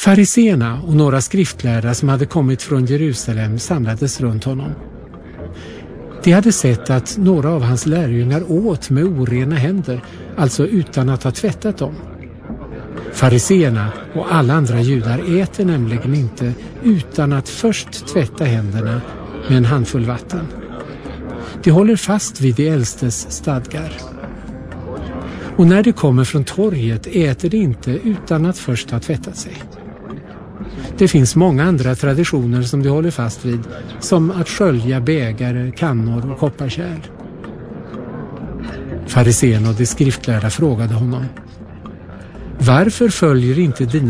Fariséerna och några skriftlärda som hade kommit från Jerusalem samlades runt honom. De hade sett att några av hans lärjungar åt med orena händer, alltså utan att ha tvättat dem. Fariséerna och alla andra judar äter nämligen inte utan att först tvätta händerna med en handfull vatten. De håller fast vid de äldstes stadgar. Och när de kommer från torget äter de inte utan att först ha tvättat sig. Det finns många andra traditioner som de håller fast vid, som att skölja bägare, kannor och kopparkärl. Fariséerna och de skriftlärda frågade honom: varför följer inte dina